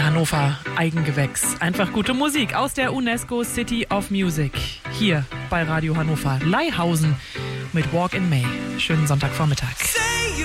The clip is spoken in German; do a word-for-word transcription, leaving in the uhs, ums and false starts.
Hannover Eigengewächs. Einfach gute Musik aus der UNESCO City of Music. Hier bei Radio Hannover. Leihhausen mit Walk in May. Schönen Sonntagvormittag.